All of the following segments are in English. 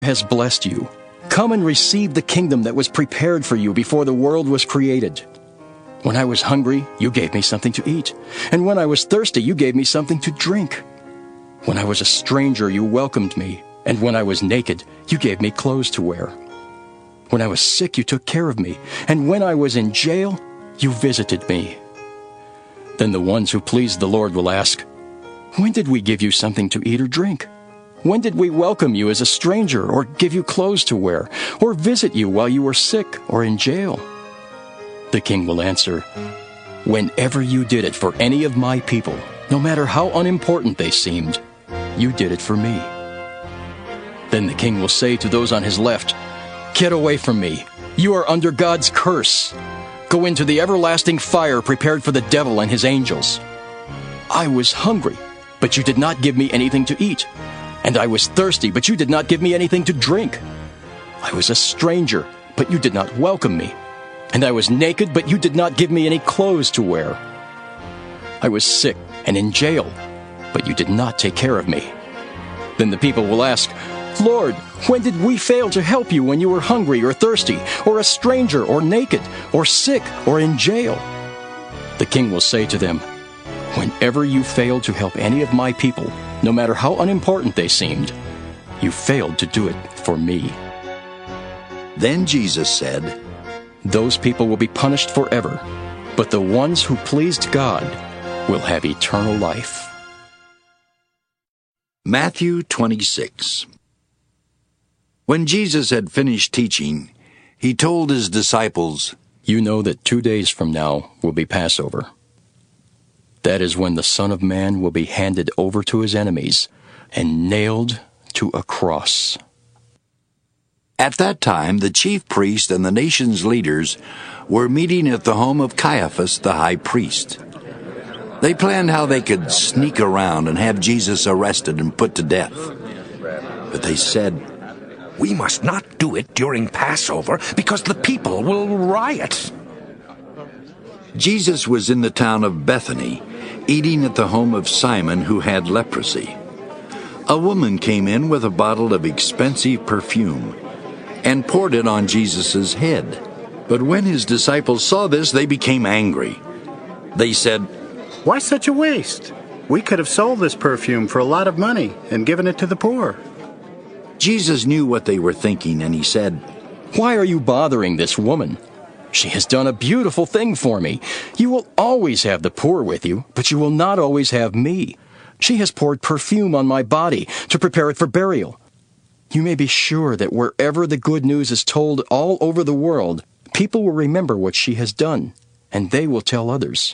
has blessed you. Come and receive the kingdom that was prepared for you before the world was created. When I was hungry, you gave me something to eat. And when I was thirsty, you gave me something to drink. When I was a stranger, you welcomed me. And when I was naked, you gave me clothes to wear. When I was sick, you took care of me. And when I was in jail, you visited me. Then the ones who please the Lord will ask, when did we give you something to eat or drink? When did we welcome you as a stranger, or give you clothes to wear, or visit you while you were sick or in jail? The king will answer, whenever you did it for any of my people, no matter how unimportant they seemed, you did it for me. Then the king will say to those on his left, get away from me. You are under God's curse. Go into the everlasting fire prepared for the devil and his angels. I was hungry, but you did not give me anything to eat. And I was thirsty, but you did not give me anything to drink. I was a stranger, but you did not welcome me. And I was naked, but you did not give me any clothes to wear. I was sick and in jail, but you did not take care of me. Then the people will ask, Lord, when did we fail to help you when you were hungry or thirsty, or a stranger or naked, or sick or in jail? The king will say to them, whenever you failed to help any of my people, no matter how unimportant they seemed, you failed to do it for me. Then Jesus said, those people will be punished forever, but the ones who pleased God will have eternal life. Matthew 26. When Jesus had finished teaching, he told his disciples, you know that 2 days from now will be Passover. That is when the Son of Man will be handed over to his enemies and nailed to a cross. At that time, the chief priest and the nation's leaders were meeting at the home of Caiaphas, the high priest. They planned how they could sneak around and have Jesus arrested and put to death. But they said, we must not do it during Passover because the people will riot. Jesus was in the town of Bethany, eating at the home of Simon, who had leprosy. A woman came in with a bottle of expensive perfume and poured it on Jesus' head. But when his disciples saw this, they became angry. They said, why such a waste? We could have sold this perfume for a lot of money and given it to the poor. Jesus knew what they were thinking, and he said, why are you bothering this woman? She has done a beautiful thing for me. You will always have the poor with you, but you will not always have me. She has poured perfume on my body to prepare it for burial. You may be sure that wherever the good news is told all over the world, people will remember what she has done, and they will tell others.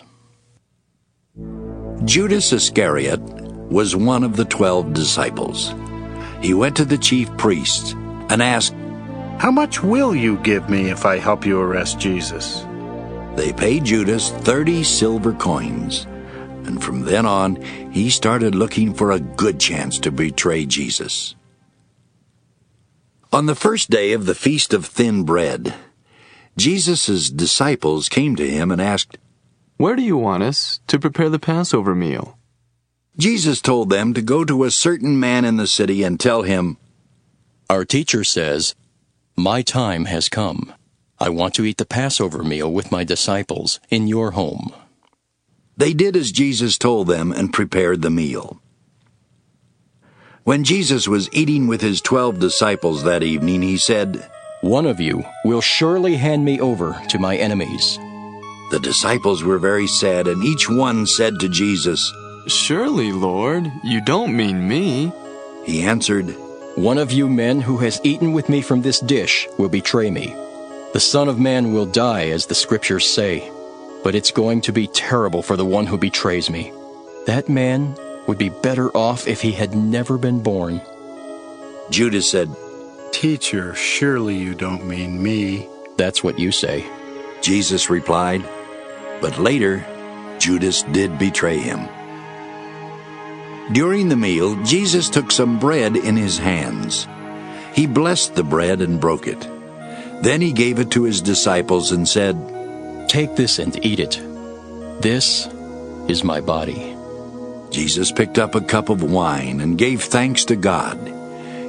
Judas Iscariot was one of the 12 disciples. He went to the chief priests and asked, how much will you give me if I help you arrest Jesus? They paid Judas 30 silver coins, and from then on, he started looking for a good chance to betray Jesus. On the first day of the Feast of Thin Bread, Jesus' disciples came to him and asked, where do you want us to prepare the Passover meal? Jesus told them to go to a certain man in the city and tell him, our teacher says, my time has come. I want to eat the Passover meal with my disciples in your home. They did as Jesus told them and prepared the meal. When Jesus was eating with his 12 disciples that evening, he said, one of you will surely hand me over to my enemies. The disciples were very sad, and each one said to Jesus, surely, Lord, you don't mean me. He answered, one of you men who has eaten with me from this dish will betray me. The Son of Man will die, as the Scriptures say, but it's going to be terrible for the one who betrays me. That man would be better off if he had never been born. Judas said, teacher, surely you don't mean me. That's what you say. Jesus replied, but later Judas did betray him. During the meal, Jesus took some bread in his hands. He blessed the bread and broke it. Then he gave it to his disciples and said, take this and eat it. This is my body. Jesus picked up a cup of wine and gave thanks to God.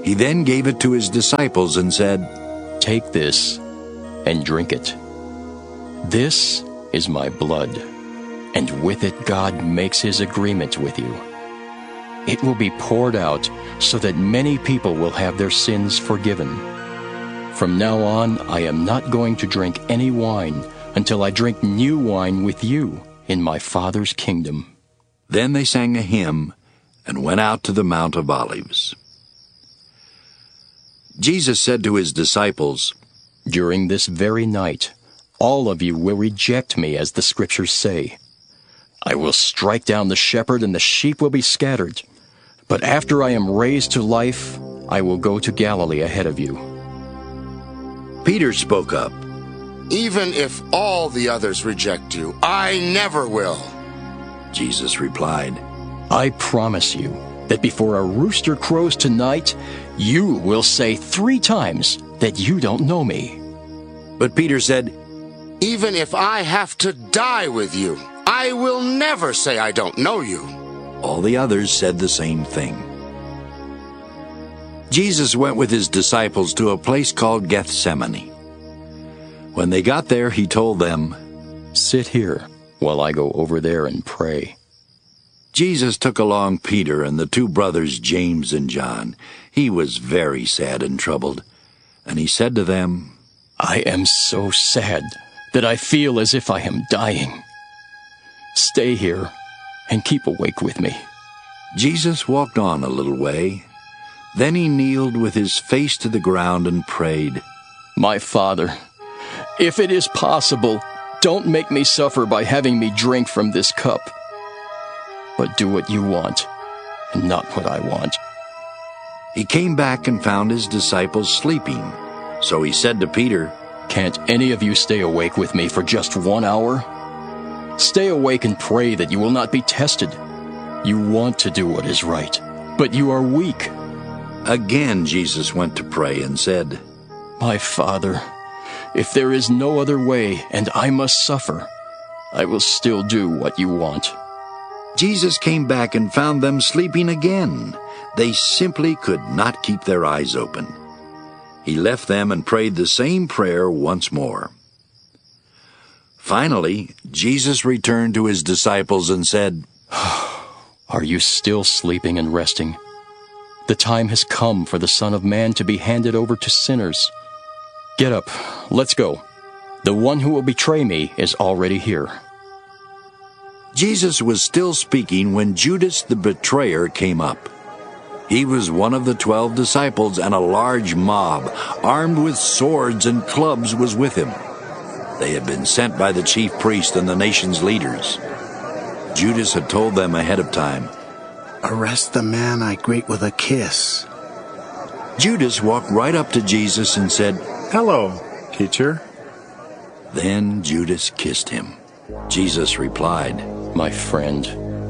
He then gave it to his disciples and said, "Take this and drink it. This is my blood, and with it God makes his agreement with you. It will be poured out so that many people will have their sins forgiven. From now on, I am not going to drink any wine until I drink new wine with you in my Father's kingdom." Then they sang a hymn and went out to the Mount of Olives. Jesus said to his disciples, "During this very night, all of you will reject me, as the Scriptures say. I will strike down the shepherd, and the sheep will be scattered. But after I am raised to life, I will go to Galilee ahead of you." Peter spoke up. "Even if all the others reject you, I never will." Jesus replied, "I promise you that before a rooster crows tonight, you will say 3 times that you don't know me." But Peter said, "Even if I have to die with you, I will never say I don't know you." All the others said the same thing. Jesus went with his disciples to a place called Gethsemane. When they got there, he told them, "Sit here while I go over there and pray." Jesus took along Peter and the 2 brothers James and John. He was very sad and troubled, and he said to them, "I am so sad that I feel as if I am dying. Stay here and keep awake with me." Jesus walked on a little way. Then he kneeled with his face to the ground and prayed, "My Father, if it is possible, don't make me suffer by having me drink from this cup. But do what you want, and not what I want." He came back and found his disciples sleeping. So he said to Peter, "Can't any of you stay awake with me for just 1 hour? Stay awake and pray that you will not be tested. You want to do what is right, but you are weak." Again Jesus went to pray and said, "My Father, if there is no other way and I must suffer, I will still do what you want." Jesus came back and found them sleeping again. They simply could not keep their eyes open. He left them and prayed the same prayer once more. Finally, Jesus returned to his disciples and said, "Are you still sleeping and resting? The time has come for the Son of Man to be handed over to sinners. Get up, let's go. The one who will betray me is already here." Jesus was still speaking when Judas the betrayer came up. He was one of the 12 disciples, and a large mob, armed with swords and clubs, was with him. They had been sent by the chief priest and the nation's leaders. Judas had told them ahead of time, "Arrest the man I greet with a kiss." Judas walked right up to Jesus and said, "Hello, teacher." Then Judas kissed him. Jesus replied, "My friend,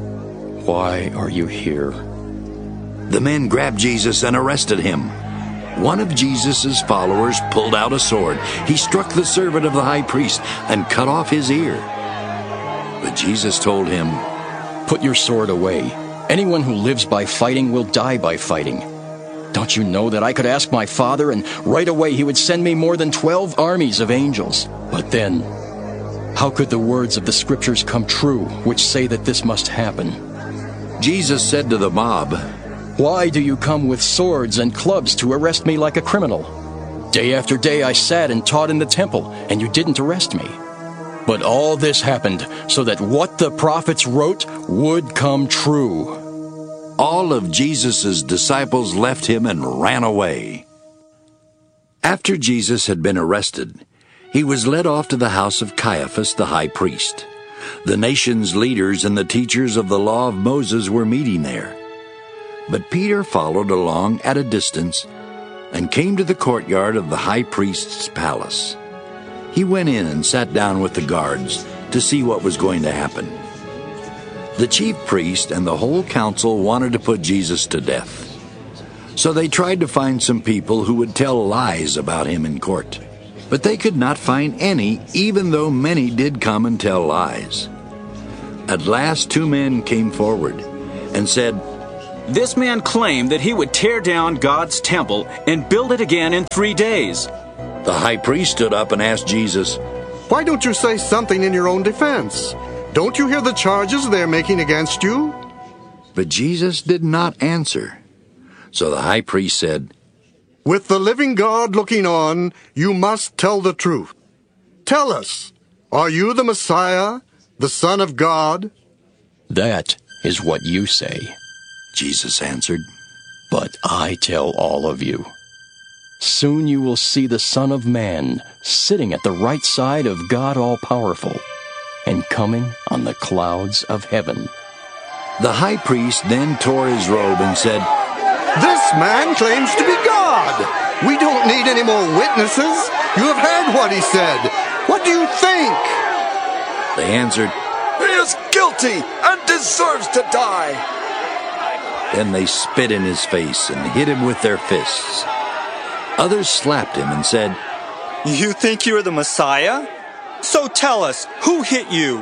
why are you here?" The men grabbed Jesus and arrested him. One of Jesus' followers pulled out a sword. He struck the servant of the high priest and cut off his ear. But Jesus told him, "Put your sword away. Anyone who lives by fighting will die by fighting. Don't you know that I could ask my Father, and right away he would send me more than 12 armies of angels? But then, how could the words of the Scriptures come true, which say that this must happen?" Jesus said to the mob, "Why do you come with swords and clubs to arrest me like a criminal? Day after day I sat and taught in the temple, and you didn't arrest me. But all this happened so that what the prophets wrote would come true." All of Jesus' disciples left him and ran away. After Jesus had been arrested, he was led off to the house of Caiaphas the high priest. The nation's leaders and the teachers of the law of Moses were meeting there. But Peter followed along at a distance and came to the courtyard of the high priest's palace. He went in and sat down with the guards to see what was going to happen. The chief priest and the whole council wanted to put Jesus to death. So they tried to find some people who would tell lies about him in court. But they could not find any, even though many did come and tell lies. At last 2 men came forward and said, This man claimed that he would tear down God's temple and build it again in 3 days. The high priest stood up and asked Jesus, "Why don't you say something in your own defense? Don't you hear the charges they're making against you?" But Jesus did not answer. So the high priest said, "With the living God looking on, you must tell the truth. Tell us, are you the Messiah, the Son of God?" That is what you say. Jesus answered, But I tell all of you, soon you will see the Son of Man sitting at the right side of God All-Powerful and coming on the clouds of heaven. The high priest then tore his robe and said, "This man claims to be God. We don't need any more witnesses. You have heard what he said. What do you think?" They answered, "He is guilty and deserves to die." Then they spit in his face and hit him with their fists. Others slapped him and said, "You think you're the Messiah? So tell us, who hit you?"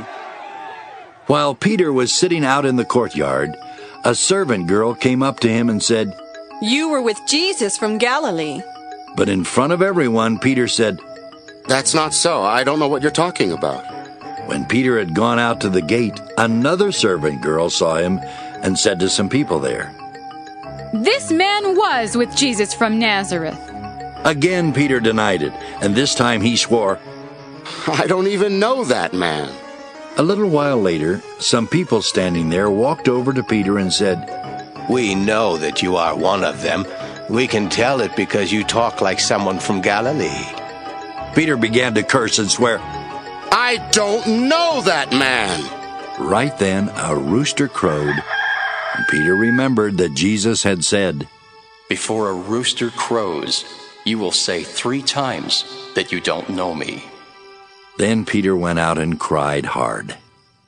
While Peter was sitting out in the courtyard, a servant girl came up to him and said, "You were with Jesus from Galilee." But in front of everyone, Peter said, "That's not so. I don't know what you're talking about." When Peter had gone out to the gate, another servant girl saw him and said to some people there, "This man was with Jesus from Nazareth." Again Peter denied it, and this time he swore, "I don't even know that man." A little while later, some people standing there walked over to Peter and said, "We know that you are one of them. We can tell it because you talk like someone from Galilee." Peter began to curse and swear, "I don't know that man." Right then a rooster crowed, and Peter remembered that Jesus had said, Before a rooster crows, you will say 3 times that you don't know me. Then Peter went out and cried hard.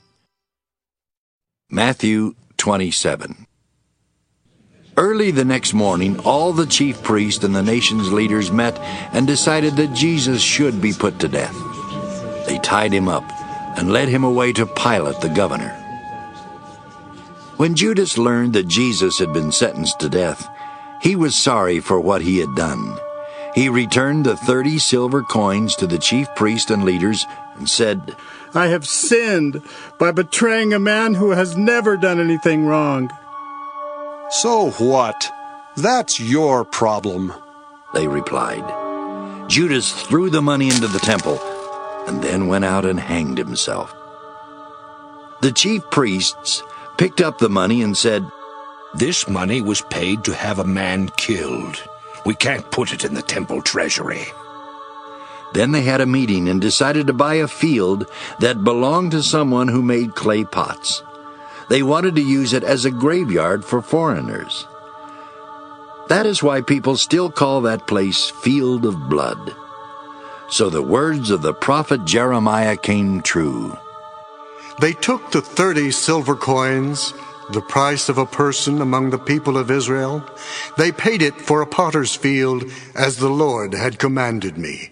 Matthew 27. Early the next morning, all the chief priests and the nation's leaders met and decided that Jesus should be put to death. They tied him up and led him away to Pilate the governor. When Judas learned that Jesus had been sentenced to death, he was sorry for what he had done. He returned the 30 silver coins to the chief priests and leaders and said, "I have sinned by betraying a man who has never done anything wrong." "So what? That's your problem," they replied. Judas threw the money into the temple and then went out and hanged himself. The chief priests picked up the money and said, "This money was paid to have a man killed. We can't put it in the temple treasury." Then they had a meeting and decided to buy a field that belonged to someone who made clay pots. They wanted to use it as a graveyard for foreigners. That is why people still call that place Field of Blood. So the words of the prophet Jeremiah came true. They took the 30 silver coins, the price of a person among the people of Israel. They paid it for a potter's field, as the Lord had commanded me.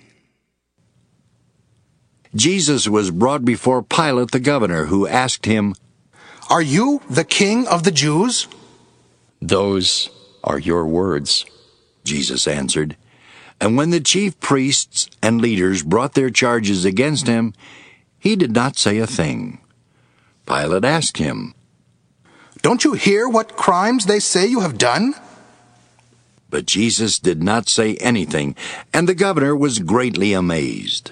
Jesus was brought before Pilate the governor, who asked him, "Are you the king of the Jews?" Those are your words, Jesus answered. And when the chief priests and leaders brought their charges against him, he did not say a thing. Pilate asked him, "Don't you hear what crimes they say you have done?" But Jesus did not say anything, and the governor was greatly amazed.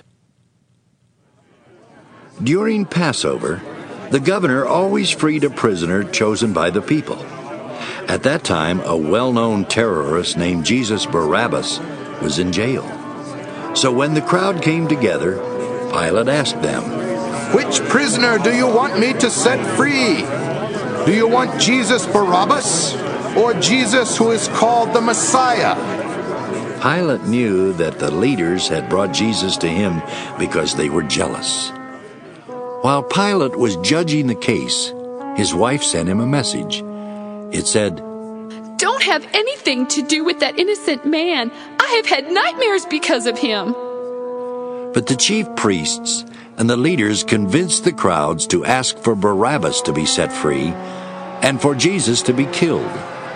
During Passover, the governor always freed a prisoner chosen by the people. At that time, a well-known terrorist named Jesus Barabbas was in jail. So when the crowd came together, Pilate asked them, "Which prisoner do you want me to set free? Do you want Jesus Barabbas or Jesus who is called the Messiah?" Pilate knew that the leaders had brought Jesus to him because they were jealous. While Pilate was judging the case, his wife sent him a message. It said, "Don't have anything to do with that innocent man. I have had nightmares because of him." But the chief priests and the leaders convinced the crowds to ask for Barabbas to be set free and for Jesus to be killed.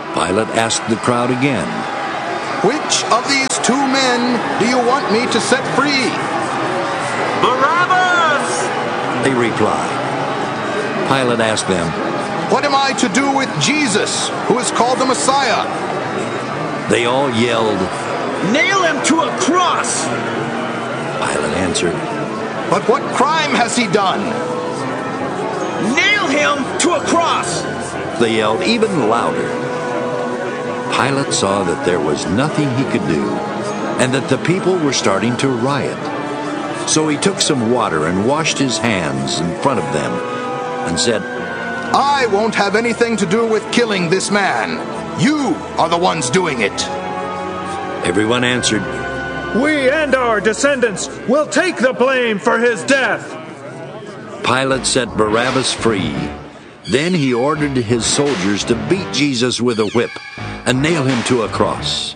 Pilate asked the crowd again, "Which of these two men do you want me to set free?" Barabbas! They replied. Pilate asked them, "What am I to do with Jesus, who is called the Messiah?" They all yelled, "Nail him to a cross!" Pilate answered, "But what crime has he done?" "Nail him to a cross!" They yelled even louder. Pilate saw that there was nothing he could do, and that the people were starting to riot. So he took some water and washed his hands in front of them, and said, "I won't have anything to do with killing this man. You are the ones doing it." Everyone answered, "We and our descendants will take the blame for his death." Pilate set Barabbas free. Then he ordered his soldiers to beat Jesus with a whip and nail him to a cross.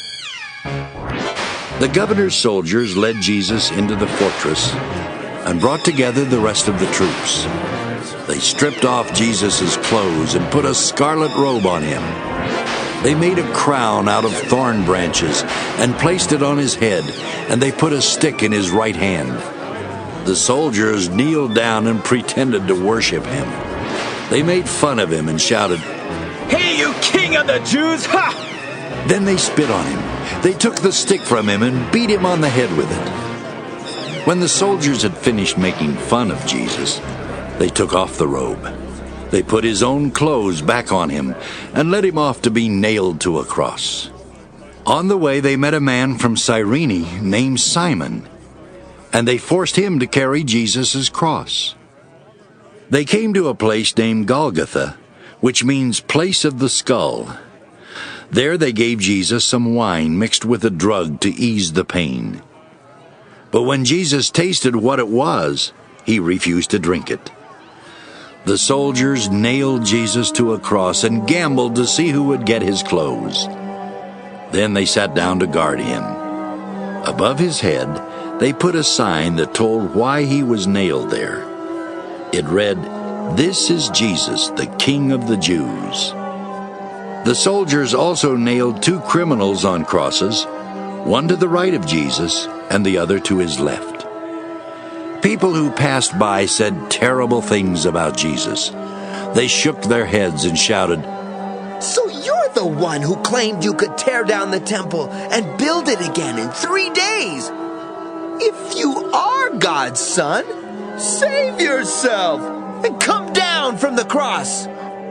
The governor's soldiers led Jesus into the fortress and brought together the rest of the troops. They stripped off Jesus' clothes and put a scarlet robe on him. They made a crown out of thorn branches and placed it on his head, and they put a stick in his right hand. The soldiers kneeled down and pretended to worship him. They made fun of him and shouted, "Hey, you king of the Jews! Ha!" Then they spit on him. They took the stick from him and beat him on the head with it. When the soldiers had finished making fun of Jesus, they took off the robe. They put his own clothes back on him and led him off to be nailed to a cross. On the way, they met a man from Cyrene named Simon, and they forced him to carry Jesus' cross. They came to a place named Golgotha, which means place of the skull. There they gave Jesus some wine mixed with a drug to ease the pain. But when Jesus tasted what it was, he refused to drink it. The soldiers nailed Jesus to a cross and gambled to see who would get his clothes. Then they sat down to guard him. Above his head, they put a sign that told why he was nailed there. It read, "This is Jesus, the King of the Jews." The soldiers also nailed two criminals on crosses, one to the right of Jesus and the other to his left. People who passed by said terrible things about Jesus. They shook their heads and shouted, "So you're the one who claimed you could tear down the temple and build it again in 3 days? If you are God's son, save yourself and come down from the cross."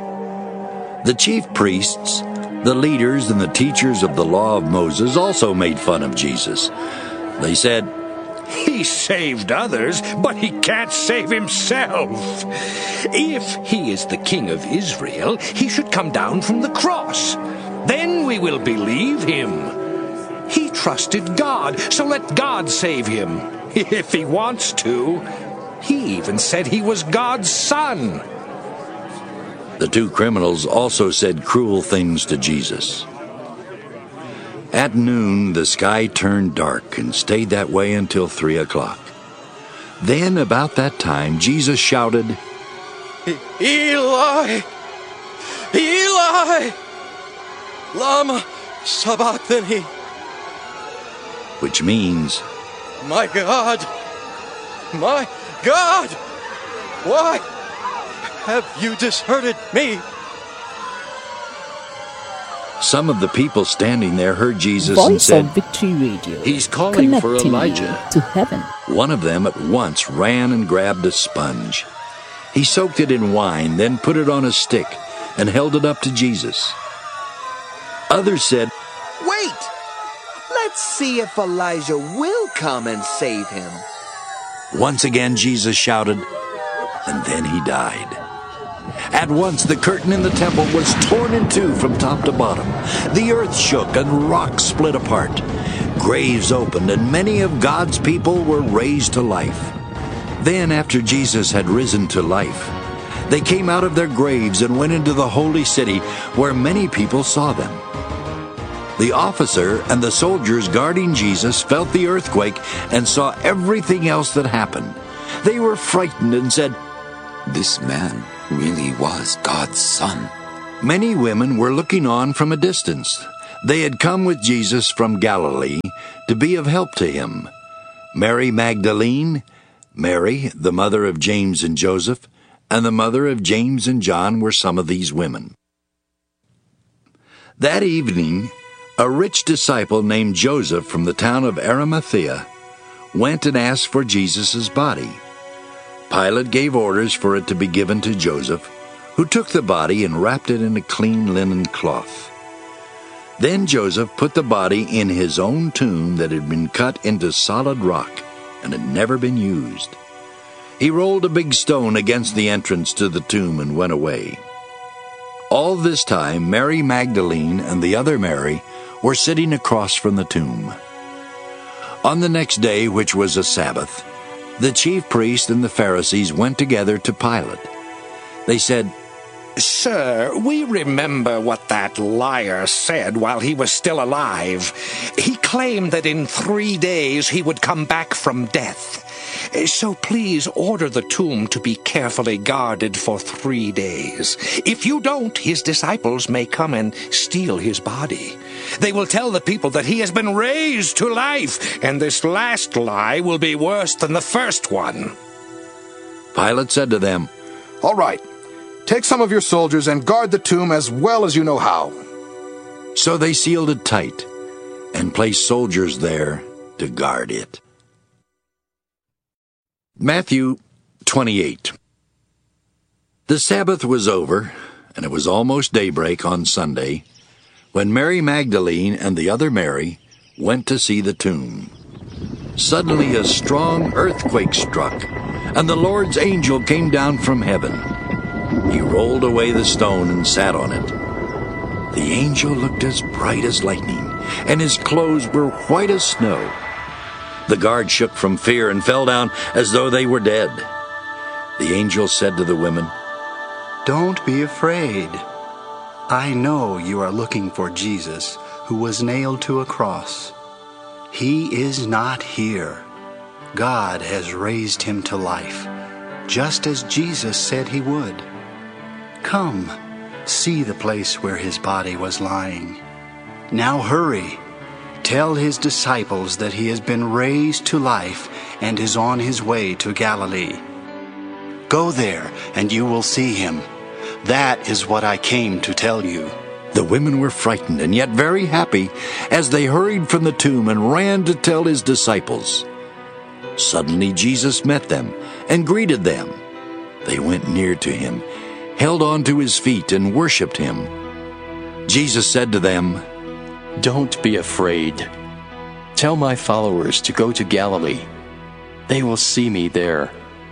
The chief priests, the leaders, and the teachers of the law of Moses also made fun of Jesus. They said, "He saved others, but he can't save himself. If he is the King of Israel, he should come down from the cross. Then we will believe him. He trusted God, so let God save him, if he wants to. He even said he was God's son." The two criminals also said cruel things to Jesus. At noon, the sky turned dark and stayed that way until 3 o'clock. Then, about that time, Jesus shouted, "Eli, Eli, lama sabachthani," which means, my God, why have you deserted me?" Some of the people standing there heard Jesus Voice and said, of Victory Radio. "He's calling for Connecting Elijah." you to heaven. One of them at once ran and grabbed a sponge. He soaked it in wine, then put it on a stick and held it up to Jesus. Others said, "Wait! Let's see if Elijah will come and save him." Once again Jesus shouted, and then he died. At once the curtain in the temple was torn in two from top to bottom. The earth shook and rocks split apart. Graves opened and many of God's people were raised to life. Then after Jesus had risen to life, they came out of their graves and went into the holy city where many people saw them. The officer and the soldiers guarding Jesus felt the earthquake and saw everything else that happened. They were frightened and said, "This man really was God's son." Many women were looking on from a distance. They had come with Jesus from Galilee to be of help to him. Mary Magdalene, Mary, the mother of James and Joseph, and the mother of James and John were some of these women. That evening, a rich disciple named Joseph from the town of Arimathea went and asked for Jesus' body. Pilate gave orders for it to be given to Joseph, who took the body and wrapped it in a clean linen cloth. Then Joseph put the body in his own tomb that had been cut into solid rock and had never been used. He rolled a big stone against the entrance to the tomb and went away. All this time, Mary Magdalene and the other Mary were sitting across from the tomb. On the next day, which was a Sabbath, the chief priest and the Pharisees went together to Pilate. They said, "Sir, we remember what that liar said while he was still alive. He claimed that in 3 days he would come back from death. So please order the tomb to be carefully guarded for 3 days. If you don't, his disciples may come and steal his body. They will tell the people that he has been raised to life, and this last lie will be worse than the first one." Pilate said to them, "All right, take some of your soldiers and guard the tomb as well as you know how." So they sealed it tight and placed soldiers there to guard it. Matthew 28. The Sabbath was over, and it was almost daybreak on Sunday, when Mary Magdalene and the other Mary went to see the tomb. Suddenly a strong earthquake struck, and the Lord's angel came down from heaven. He rolled away the stone and sat on it. The angel looked as bright as lightning, and his clothes were white as snow. The guard shook from fear and fell down as though they were dead. The angel said to the women, "Don't be afraid. I know you are looking for Jesus, who was nailed to a cross. He is not here. God has raised him to life, just as Jesus said he would. Come, see the place where his body was lying. Now hurry. Tell his disciples that he has been raised to life and is on his way to Galilee. Go there, and you will see him. That is what I came to tell you." The women were frightened and yet very happy as they hurried from the tomb and ran to tell his disciples. Suddenly Jesus met them and greeted them. They went near to him, held on to his feet, and worshipped him. Jesus said to them, "Don't be afraid. Tell my followers to go to Galilee. They will see me there."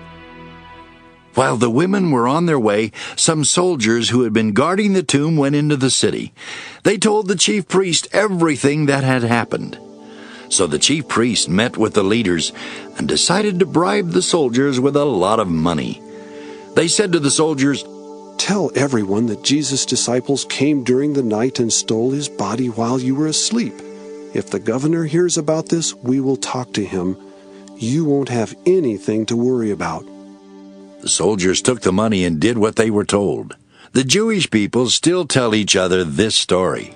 While the women were on their way, some soldiers who had been guarding the tomb went into the city. They told the chief priest everything that had happened. So the chief priest met with the leaders and decided to bribe the soldiers with a lot of money. They said to the soldiers, "Tell everyone that Jesus' disciples came during the night and stole his body while you were asleep. If the governor hears about this, we will talk to him. You won't have anything to worry about." The soldiers took the money and did what they were told. The Jewish people still tell each other this story.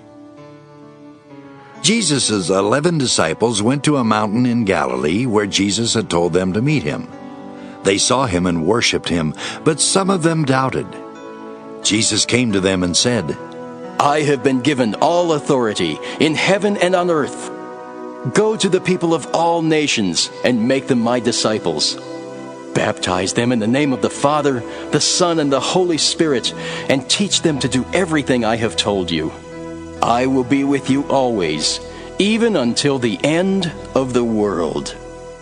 Jesus' 11 disciples went to a mountain in Galilee where Jesus had told them to meet him. They saw him and worshipped him, but some of them doubted. Jesus came to them and said, "I have been given all authority in heaven and on earth. Go to the people of all nations and make them my disciples. Baptize them in the name of the Father, the Son, and the Holy Spirit, and teach them to do everything I have told you. I will be with you always, even until the end of the world."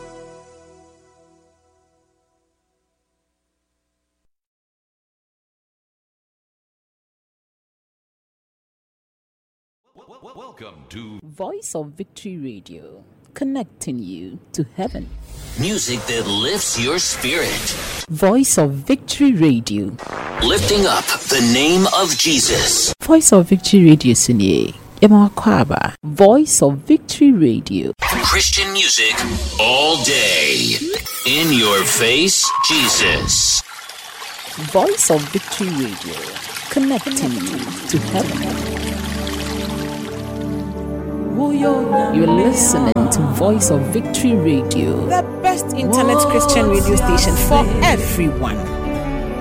Welcome to Voice of Victory Radio, connecting you to heaven. music that lifts your spirit. Voice of Victory Radio, Lifting up the name of Jesus. Voice of Victory Radio Sunye, Emma Kwaba. Voice of Victory Radio. Christian music all day. In your face, Jesus. Voice of Victory Radio, connecting you to heaven. You're listening to Voice of Victory Radio, the best internet Christian radio station for everyone.